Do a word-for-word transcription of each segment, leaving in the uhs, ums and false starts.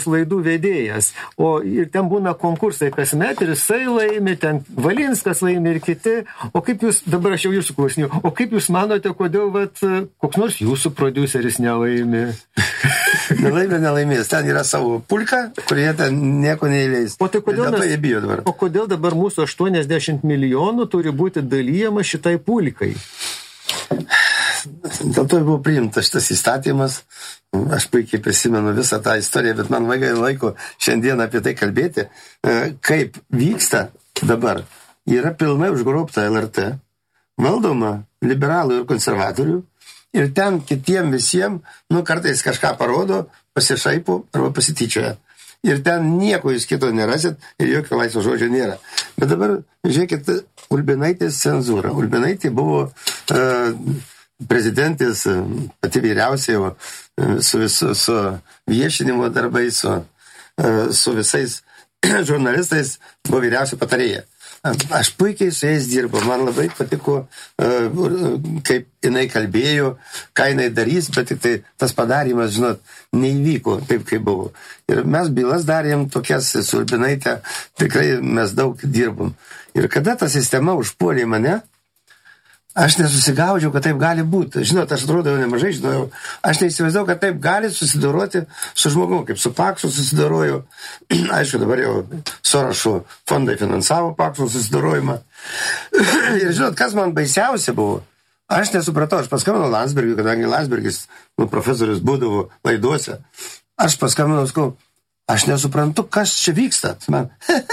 televizijos laidų vedėjas, o ir ten būna konkursai kasmet ir jisai laimi, ten Valinskas laimi ir kiti. O kaip jūs, dabar aš jau jūsų klausinėjau, o kaip jūs manote, kodėl vat, koks nors jūsų prodiuseris nelaimi? Nelaimė, nelaimės. Ten yra savo pulka, kurie ten nieko neįleis. O tai kodėl, mes, jie bijo dabar. O kodėl dabar mūsų aštuoniasdešimt milijonų turi būti dalyjama šitai pulkai? Dėl to buvo priimtas šitas įstatymas. Aš puikiai prisimenu visą tą istoriją, bet man labai laiko šiandien apie tai kalbėti. Kaip vyksta dabar, yra pilnai užgrobta L R T, valdoma liberalų ir konservatorių, ir ten kitiem visiems, nu, kartais kažką parodo, pasišaipo arba pasityčioja. Ir ten nieko jūs kito nerasit ir jokio laisvo žodžio nėra. Bet dabar, žiūrėkit, Ulbinaitės cenzūra. Ulbinaitė buvo uh, prezidentės pati vyriausiai su, visu, su viešinimo darbais, su, su visais žurnalistais, buvo vyriausia patarėja. Aš puikiai su jais dirbu, man labai patiko, kaip jinai kalbėjo, ką jinai darys, bet tik tai tas padarimas, žinot, neįvyko taip, kaip buvo. Ir mes bylas darėm tokias su Ulbinaite, tikrai mes daug dirbom. Ir kada ta sistema užpuolė mane, aš nesusigaudžiau, kad taip gali būti. Žinot, aš atrodo jau nemažai žinojau. Aš neįsivaizdavau, kad taip gali susidoroti su žmogum, kaip su Paksu susidoroju. Aišku, dabar jau Sorošo fondai finansavo Paksu susidorojimą. Ir žinot, kas man baisiausia buvo? Aš nesupratau, aš paskambinau Landsbergiui, kadangi Landsbergis, nu, profesorius būdavo laiduose. Aš paskambinau, skau, aš nesuprantu, kas čia vyksta. Man,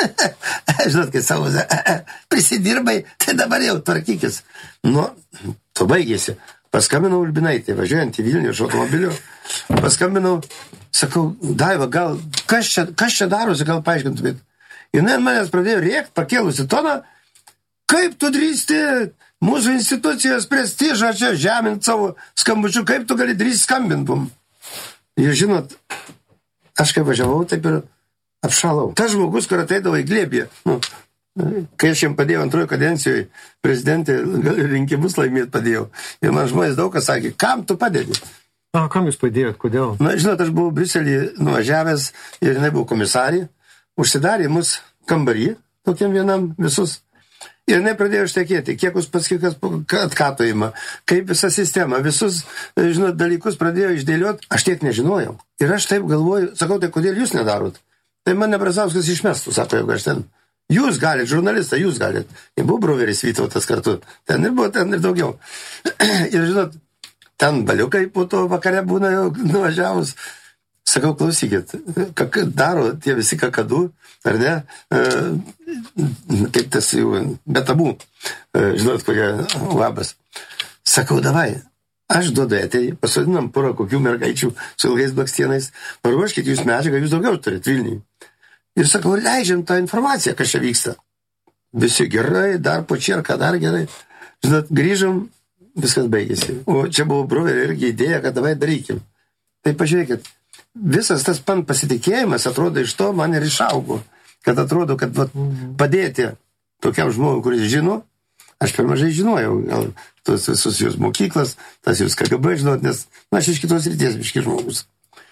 žinot, kai savo, prisidirbai, tai dabar jau tvarkykis. Nu, to baigėsi. Paskambinau Ulbinaitė, važiuojant į Vilnių iš automobilio. Paskambinau, sakau, Daiva, gal, kas čia, kas čia darosi, gal paaiškintumėt. Ir net manęs pradėjo rėkti, pakėlusi toną, kaip tu drįsti mūsų institucijos prestižą čia žemint savo skambučiu, kaip tu gali drįsti skambintum. Ir žinot, aš kaip važiavau, taip ir apšalau. Tas žmogus, kur ateidavo į glėbį, nu, kai aš jam padėjau antrojo kadencijoje, prezidentė gal rinkimus laimėt padėjau. Ir man žmonės daug kas sakė, kam tu padedi? A, kam jūs padėjot, kodėl? Na, žinot, aš buvau Briuselį nuvažiavęs ir jinai buvo komisarė, užsidarė mus kambarį, tokiam vienam visus. Ir jinai pradėjo štekėti, kiek jūs paskikas atkatojimą, kaip visa sistema, visus, žinot, dalykus pradėjo išdėlioti, aš tiek nežinojau. Ir aš taip galvoju, sakau, tai kodėl jūs nedarot? Tai mane Brazauskas išmestų, sako, jeigu aš ten. Jūs galit, žurnalistą, jūs galit. Ir buvo Bruveris Vytautas kartu, ten ir buvo, ten ir daugiau. Ir žinot, ten baliukai po to vakare būna jau nuvažiavus. Sakau, klausykit, kak, daro tie visi kakadų, ar ne, e, kaip tas jau, betabų, e, žinot, kokia labas. Sakau, davai, aš duodu eterį, pasodinam porą kokių mergaičių su ilgais blakstienais, paruoškit jūs medžiagą, jūs daugiau turit Vilniui. Ir sakau, leidžiam tą informaciją, kas čia vyksta. Visi gerai, dar po čierką, dar gerai. Žinot, grįžom, viskas baigėsi. O čia buvo Bruverio irgi idėja, kad davai darykim. Tai pažiūrėkit, visas tas pan pasitikėjimas, atrodo, iš to man ir išaugo. Kad atrodo, kad vat, padėti tokiam žmogui, kuris žino, aš per mažai žinojau, gal tos visus jūs mokyklas, tas jūs K G B žinot, nes na, aš iš kitos ryties biški žmogus.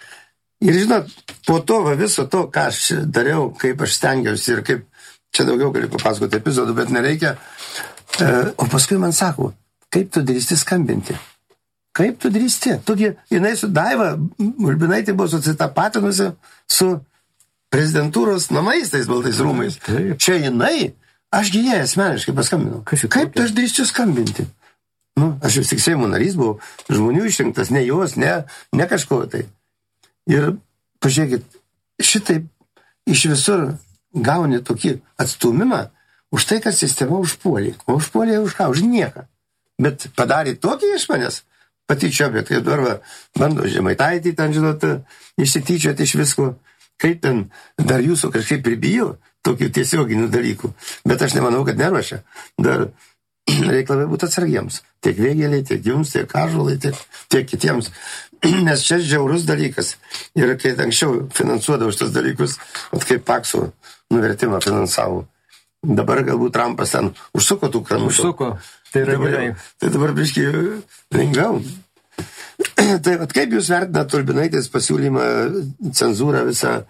Ir žinot, po to va, viso to, ką aš dariau, kaip aš stengiausi ir kaip, čia daugiau galiu papasakoti epizodų, bet nereikia. E, o paskui man sako, kaip tu drįsti skambinti? Kaip tu drįsti? Tugi, jinai su Daiva, Ulbinaitė buvo susitapatinusi su prezidentūros namais, tais baltais rūmais. Taip. Čia jinai, ašgi jai asmeniškai paskambinau. Kaip tu aš drįsčiau skambinti? Nu, aš vis tik Seimo narys buvau, žmonių išrinktas, ne jos, ne, ne kažko tai. Ir pažiūrėkit, šitaip iš visur gauni tokį atstumimą už tai, kad sistema užpuolė. O užpuolė už ką? Už nieką. Bet padarė tokį iš manęs, patyčiobė, kaip dabar va, bando Žemaitaitį ten, žinot, išsityčioti iš visko, kaip ten dar jūsų kažkaip pribijo tokių tiesioginių dalykų. Bet aš nemanau, kad neruošia. Dar reikia labai būti atsargiems. Tiek Vėgėliai, tiek jums, tiek Ąžuolai, tiek, tiek kitiems. Nes čia žiaurus dalykas. Ir kai anksčiau finansuodavo šitos dalykus, at kaip Pakso nuvertimą finansavo. Dabar galbūt Trumpas ten užsuko tų kranų. Užsuko. Tai yra dabar, gerai. Tai dabar biškai lengviau. Tai at kaip jūs vertinat Ulbinaitės pasiūlymą, cenzūrą visą